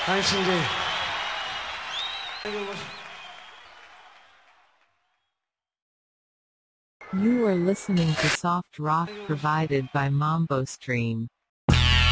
Thanks indeed. You are listening to soft rock provided by Mambo Stream.